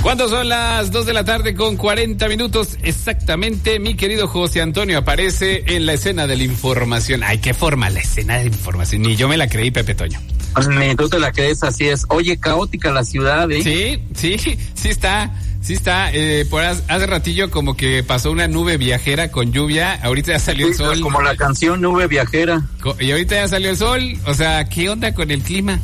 Cuando son las 2 de la tarde con 40 minutos exactamente, mi querido José Antonio aparece en la escena de la información. Ay, qué forma la escena de la información. Ni yo me la creí, Pepe Toño. Ni tú te la crees, así es. Oye, caótica la ciudad, ¿eh? Sí está. Por hace ratillo como que pasó una nube viajera con lluvia. Ahorita ya salió el sol. Como la canción Nube Viajera. Y ahorita ya salió el sol. O sea, ¿qué onda con el clima?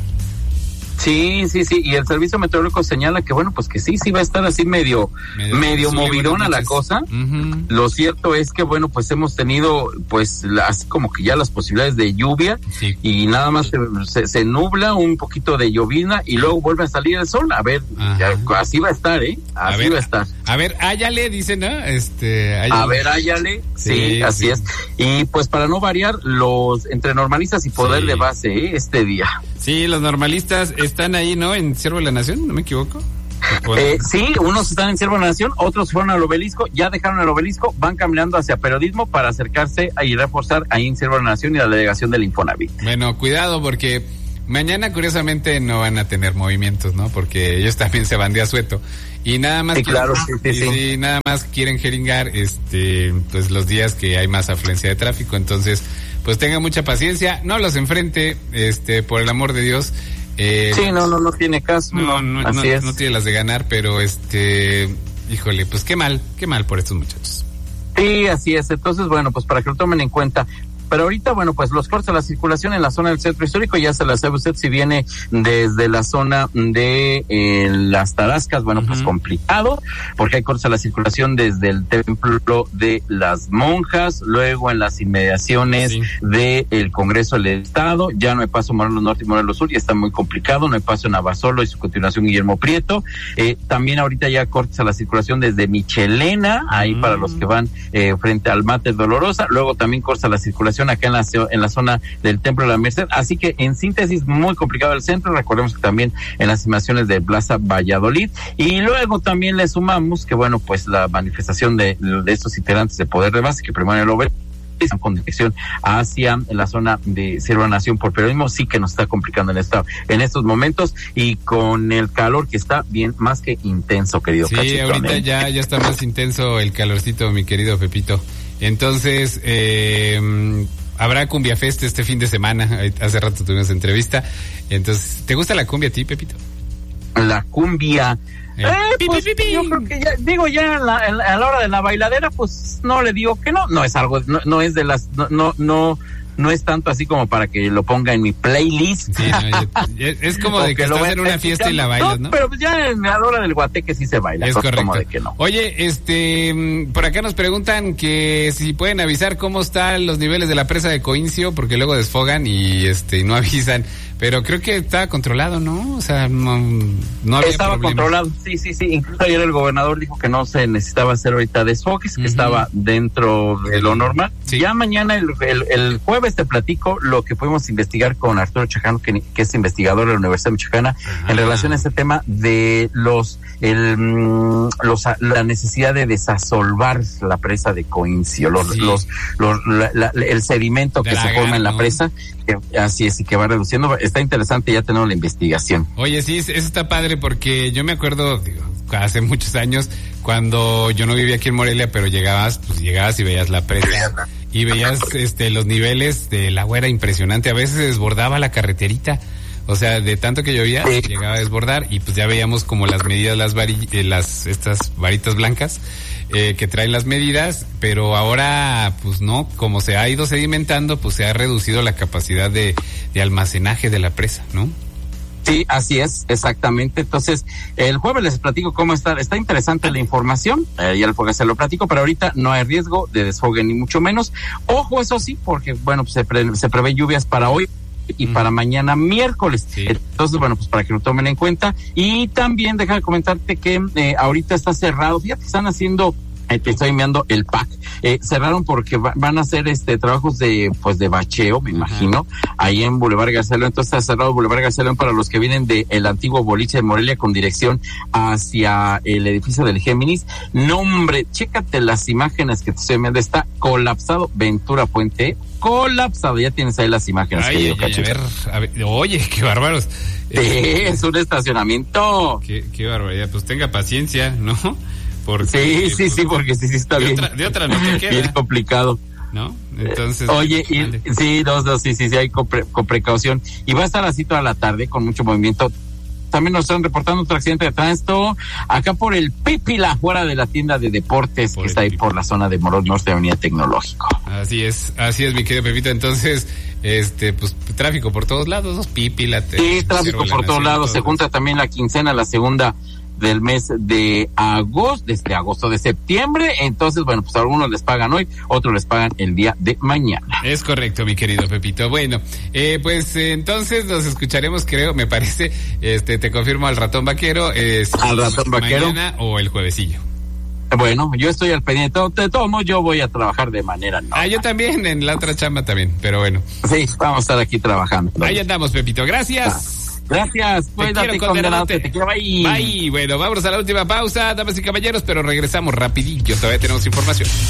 Sí. Y el servicio meteorológico señala que, bueno, pues que sí va a estar así medio movidona la cosa. Uh-huh. Lo cierto es que, bueno, pues hemos tenido, pues, así como que ya las posibilidades de lluvia. Sí. Y nada más se nubla un poquito de llovizna y luego vuelve a salir el sol. A ver, ya, así va a estar, ¿eh? Así va a estar. A ver, áyale, dicen, ¿no? Áyale. A ver, áyale. Sí, así es. Y pues para no variar, los entre normalistas y poder de base, este día. Sí, los normalistas están ahí, ¿no? En Ciervo de la Nación, ¿no me equivoco? Sí, unos están en Ciervo de la Nación, otros fueron al Obelisco, ya dejaron el Obelisco, van caminando hacia Periodismo para acercarse y reforzar ahí en Ciervo de la Nación y la delegación del Infonavit. Bueno, cuidado porque mañana curiosamente no van a tener movimientos, ¿no? Porque ellos también se van de asueto. Y nada más nada más quieren jeringar pues los días que hay más afluencia de tráfico, entonces pues tengan mucha paciencia, no los enfrente, por el amor de Dios. Sí, no tiene caso. No tiene las de ganar, pero híjole, pues qué mal por estos muchachos. Sí, así es. Entonces, bueno, pues para que lo tomen en cuenta. Pero ahorita, bueno, pues los cortes a la circulación en la zona del centro histórico, ya se la sabe usted, si viene desde la zona de las Tarascas, bueno, pues complicado, porque hay cortes a la circulación desde el Templo de las Monjas, luego en las inmediaciones del Congreso del Estado, ya no hay paso Morelos Norte y Morelos Sur, y está muy complicado, no hay paso en Abasolo y su continuación Guillermo Prieto, también ahorita ya cortes a la circulación desde Michelena, ahí para los que van frente al Mate Dolorosa, luego también cortes a la circulación acá en la zona del Templo de la Merced, así que en síntesis muy complicado el centro, recordemos que también en las inmediaciones de Plaza Valladolid, y luego también le sumamos que bueno, pues la manifestación de estos integrantes de Poder de Base que primero el Obelisco con dirección hacia la zona de Ciervo de la Nación por Periodismo, sí que nos está complicando en estos momentos, y con el calor que está bien más que intenso, querido Cachetón. Sí, ahorita ya está más intenso el calorcito, mi querido Pepito. Entonces, habrá Cumbia Fest este fin de semana. Hace rato tuvimos entrevista. Entonces, ¿te gusta la cumbia a ti, Pepito? La cumbia. Pues, yo creo que ya, a la hora de la bailadera, pues no le digo que no. No es algo, no es de las, no es tanto así como para que lo ponga en mi playlist. Sí, es como de que estás en una fiesta y la bailas, ¿no? Pero pues ya a la hora del guateque sí se baila. Es correcto. Como de que no. Oye, por acá nos preguntan que si pueden avisar cómo están los niveles de la presa de Coincio, porque luego desfogan y no avisan. Pero creo que estaba controlado, ¿no? O sea, no había estaba problema. Controlado, sí. Incluso ayer el gobernador dijo que no se necesitaba hacer ahorita desfoques, que estaba dentro de lo normal. Sí. Ya mañana, el jueves, te platico lo que pudimos investigar con Arturo Chajano, que es investigador de la Universidad Michoacana, en relación a este tema de la necesidad de desasolvar la presa de Coincio, el sedimento que se forma en la presa, que así es, y que va reduciendo. Está interesante ya tener la investigación. Oye, sí, eso está padre, porque yo me acuerdo, hace muchos años, cuando yo no vivía aquí en Morelia, pero llegabas y veías la presa y veías los niveles del agua, era impresionante. A veces se desbordaba la carreterita, o sea, de tanto que llovía, llegaba a desbordar, y pues ya veíamos como las medidas, estas varitas blancas que traen las medidas, pero ahora pues no, como se ha ido sedimentando, pues se ha reducido la capacidad de almacenaje de la presa, ¿no? Sí, así es, exactamente. Entonces, el jueves les platico cómo está interesante la información, ya se lo platico, pero ahorita no hay riesgo de desfogue ni mucho menos. Ojo, eso sí, porque bueno, pues se prevé lluvias para hoy y para mañana miércoles. Sí. Entonces, bueno, pues para que lo tomen en cuenta. Y también déjame comentarte que ahorita está cerrado, fíjate, están haciendo Te estoy enviando el pack. Cerraron porque van a hacer trabajos de bacheo, me imagino, ahí en Boulevard García León. Entonces está cerrado Boulevard García León para los que vienen de el antiguo boliche de Morelia con dirección hacia el edificio del Géminis. No, hombre, chécate las imágenes que te estoy enviando. Está colapsado Ventura Puente, colapsado. Ya tienes ahí las imágenes. Ay, a ver, oye, qué bárbaros. Es un estacionamiento. Qué barbaridad. Pues tenga paciencia, ¿no? Porque, sí, porque sí está bien. De otra no te queda. Bien complicado. ¿No? Entonces. Oye, sí, hay con precaución. Y va a estar así toda la tarde con mucho movimiento. También nos están reportando otro accidente de tránsito acá por el Pípila, fuera de la tienda de deportes que está ahí por la zona de Morón Norte, Avenida Tecnológico. Así es, mi querido Pepito. Entonces, pues tráfico por todos lados, Pípila. Sí, tráfico por todos lados. Se junta también la quincena, la segunda del mes de agosto, de septiembre. Entonces, bueno, pues a algunos les pagan hoy, otros les pagan el día de mañana. Es correcto, mi querido Pepito. Bueno, pues entonces nos escucharemos, creo, me parece, te confirmo al ratón vaquero, al ratón vaquero, mañana o el juevesillo. Bueno, yo estoy al pendiente. De todos modos, yo voy a trabajar de manera normal. Yo también, en la otra chamba también, pero bueno. Sí, vamos a estar aquí trabajando. Ahí andamos, Pepito. Gracias. Gracias, cuídate, condenate, te quiero, bye. Bye, bueno, vámonos a la última pausa, damas y caballeros, pero regresamos rapidillo, todavía tenemos información.